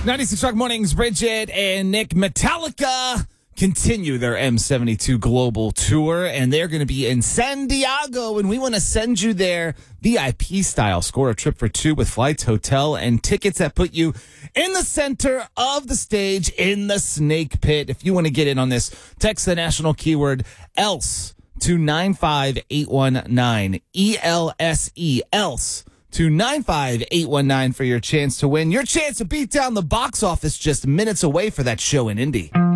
96 Rock Mornings, Bridget and Nick. Metallica continue their M72 Global Tour, and they're going to be in San Diego, and we want to send you there VIP style. Score a trip for two with flights, hotel, and tickets that put you in the center of the stage in the Snake Pit. If you want to get in on this, text the national keyword ELSE to 95819. ELSE, ELSE. To 95819 for your chance to win. Your chance to beat down the box office just minutes away for that show in Indy.